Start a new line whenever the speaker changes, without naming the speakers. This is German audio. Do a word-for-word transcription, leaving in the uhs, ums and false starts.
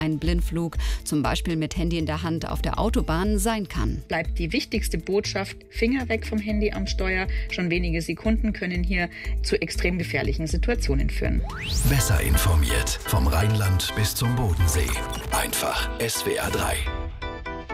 ein Blindflug, zum Beispiel mit Handy in der Hand auf der Autobahn, sein kann.
Bleibt die wichtigste Botschaft: Finger weg vom Handy am Steuer. Schon wenige Sekunden können hier zu extrem gefährlichen Situationen führen.
Besser informiert, vom Rheinland bis zum Bodensee. Einfach S W R drei.